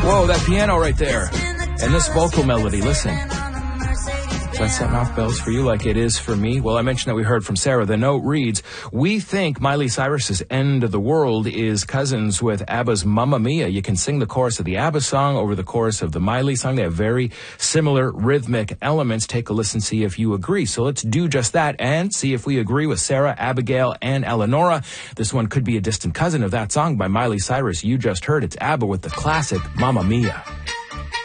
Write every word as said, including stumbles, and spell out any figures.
Whoa, that piano right there. And this vocal melody, listen. Is that setting off bells for you like it is for me? Well, I mentioned that we heard from Sarah. The note reads, we think Miley Cyrus's End of the World is cousins with ABBA's Mamma Mia. You can sing the chorus of the ABBA song over the chorus of the Miley song. They have very similar rhythmic elements. Take a listen, see if you agree. So let's do just that and see if we agree with Sarah, Abigail, and Eleonora. This one could be a distant cousin of that song by Miley Cyrus. You just heard it's ABBA with the classic Mamma Mia.